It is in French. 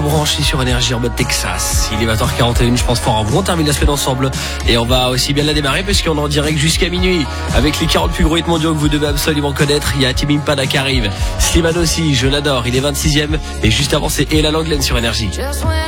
branché sur Énergie en mode Texas. Il est 20h41, je pense qu'on termine la semaine ensemble. Et on va aussi bien la démarrer parce qu'on est en direct jusqu'à minuit. Avec les 40 plus gros hits mondiaux que vous devez absolument connaître. Il y a Tim Impala qui arrive. Slimane aussi, je l'adore, il est 26e. Et juste avant c'est Ella Langlen sur Énergie.